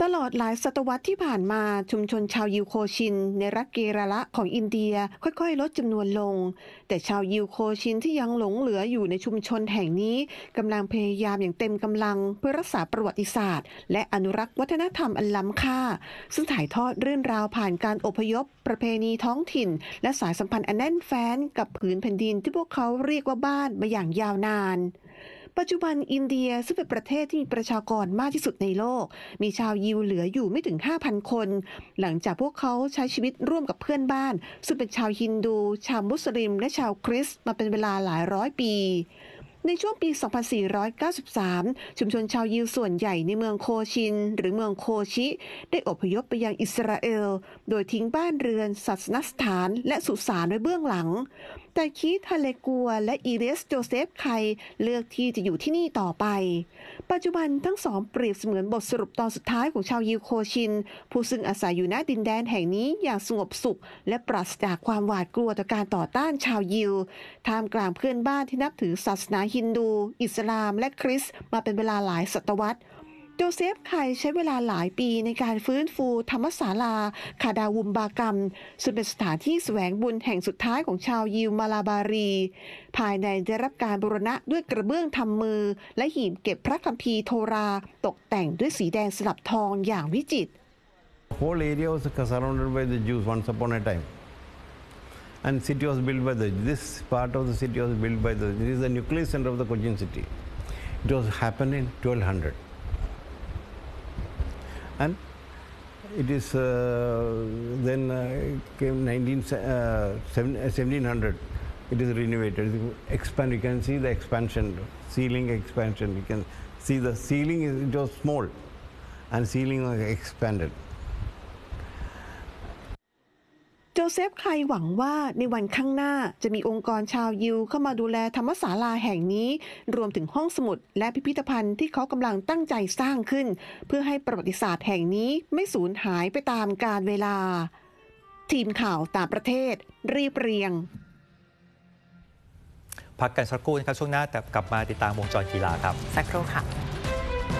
ตลอดหลายศตวรรษที่ผ่านมาชุมชนชาวยิวโคชินในรัฐเกราละของอินเดียค่อยๆลดจำนวนลงแต่ชาวยิวโคชินที่ยังหลงเหลืออยู่ในชุมชนแห่งนี้กำลังพยายามอย่างเต็มกำลังเพื่อรักษาประวัติศาสตร์และอนุรักษ์วัฒนธรรมอันล้ำค่าซึ่งถ่ายทอดเรื่องราวผ่านการอพยพประเพณีท้องถิ่นและสายสัมพันธ์อันแน่นแฟ้นกับผืนแผ่นดินที่พวกเขาเรียกว่าบ้านมาอย่างยาวนานปัจจุบันอินเดียซึ่งเป็นประเทศที่มีประชากรมากที่สุดในโลกมีชาวยิวเหลืออยู่ไม่ถึง 5,000 คนหลังจากพวกเขาใช้ชีวิตร่วมกับเพื่อนบ้านซึ่งเป็นชาวฮินดูชาวมุสลิมและชาวคริสต์มาเป็นเวลาหลายร้อยปีในช่วงปี 2493 ชุมชนชาวยิวส่วนใหญ่ในเมืองโคชินหรือเมืองโคชิได้อพยพไปยังอิสราเอลโดยทิ้งบ้านเรือนศาสนสถานและสุสานไว้เบื้องหลังแต่คีธ ฮาเลกัวและอีเรส โจเซฟไคเลือกที่จะอยู่ที่นี่ต่อไปปัจจุบันทั้งสองเปรียบเสมือนบทสรุปตอนสุดท้ายของชาวยิวโคชินผู้ซึ่งอาศัยอยู่ณดินแดนแห่งนี้อย่างสงบสุขและปราศจากความหวาดกลัวต่อการต่อต้านชาวยิวท่ามกลางเพื่อนบ้านที่นับถือศาสนาฮินดูอิสลามและคริสต์มาเป็นเวลาหลายศตวรรษโจเซฟไคใช้เวลาหลายปีในการฟื้นฟูธรรมศาลาคาดาวุมบากรรมซึ่งเป็นสถานที่แสวงบุญแห่งสุดท้ายของชาวยิวมาลาบารีภายในได้รับการบูรณะด้วยกระเบื้องทำมือและหีบเก็บพระคัมภีร์โทราตกแต่งด้วยสีแดงสลับทองอย่างวิจิตร Whole area was surrounded by the Jews once upon a time, and city was built by this part of the city was built by this is the nucleus center of the Cochin city. It was happened in 1200, and it is then came 1700. It is renovated. Expand. You can see the expansion, ceiling expansion. You can see the ceiling it was small, and ceiling was expanded. โจเซฟไคหวังว่าในวันข้างหน้าจะมีองค์กรชาวยิวเข้ามาดูแลธรรมศาลาแห่งนี้รวมถึงห้องสมุดและพิพิธภัณฑ์ที่เขากำลังตั้งใจสร้างขึ้นเพื่อให้ประวัติศาสตร์แห่งนี้ไม่สูญหายไปตามกาลเวลาทีมข่าวต่างประเทศเรียบเรียงพักกันสักครู่นะครับช่วงหน้าแต่กลับมาติดตามวงจรกีฬาครับสักครู่ค่ะ